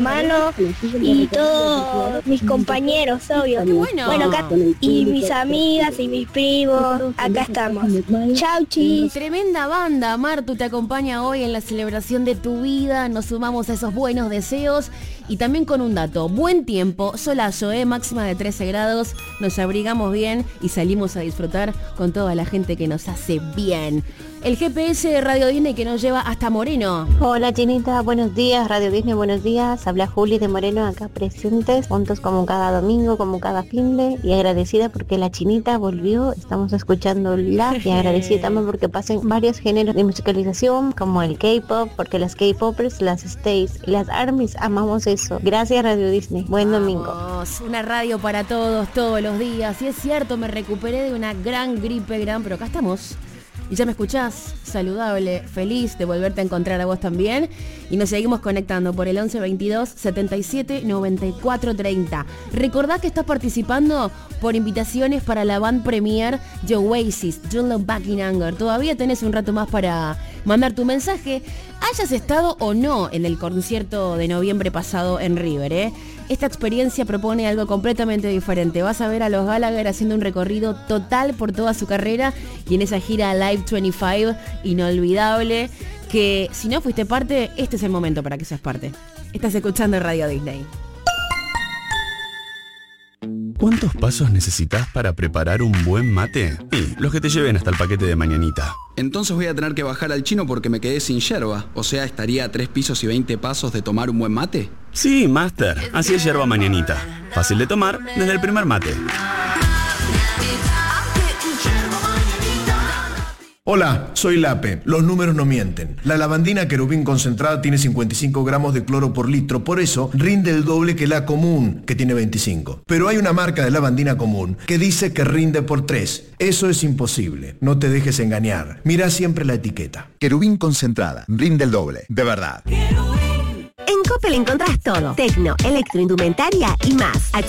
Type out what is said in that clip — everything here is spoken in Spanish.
hermano y todos mis compañeros, obvio. Qué bueno. Bueno, acá y mis amigas y mis primos, acá estamos. Chau, chis. Tremenda banda, Martu te acompaña hoy en la celebración de tu vida, nos sumamos a esos buenos deseos y también con un dato, buen tiempo, solazo, máxima de 13 grados, nos abrigamos bien y salimos a disfrutar con toda la gente que nos hace bien. El GPS de Radio Disney que nos lleva hasta Moreno. Hola Chinita, buenos días, Radio Disney, buenos días. Habla Juli de Moreno acá presentes, juntos como cada domingo, como cada finde, y agradecida porque la Chinita volvió, estamos escuchándola y agradecida también porque pasan varios géneros de musicalización como el K-pop, porque las K-popers, las Stays y las ARMYs amamos eso. Gracias Radio Disney, buen domingo. Vamos, una radio para todos, todos los días. Y es cierto, me recuperé de una gran gripe, pero acá estamos. Y ya me escuchás, saludable, feliz de volverte a encontrar a vos también. Y nos seguimos conectando por el 11 22 77 94 30. Recordá que estás participando por invitaciones para la band premier de Oasis, Don't Look Back in Anger. Todavía tenés un rato más para mandar tu mensaje, hayas estado o no en el concierto de noviembre pasado en River, Esta experiencia propone algo completamente diferente. Vas a ver a los Gallagher haciendo un recorrido total por toda su carrera y en esa gira Live 25 inolvidable, que si no fuiste parte, este es el momento para que seas parte. Estás escuchando Radio Disney. ¿Cuántos pasos necesitas para preparar un buen mate? Sí, los que te lleven hasta el paquete de mañanita. Entonces voy a tener que bajar al chino porque me quedé sin yerba. O sea, estaría a 3 pisos y 20 pasos de tomar un buen mate. Sí, Master. Así es yerba mañanita. Fácil de tomar desde el primer mate. Hola, soy Lape. Los números no mienten. La lavandina querubín concentrada tiene 55 gramos de cloro por litro, por eso rinde el doble que la común, que tiene 25. Pero hay una marca de lavandina común que dice que rinde por 3. Eso es imposible. No te dejes engañar. Mira siempre la etiqueta. Querubín concentrada. Rinde el doble. De verdad. En Coppel encontrás todo. Tecno, electroindumentaria y más.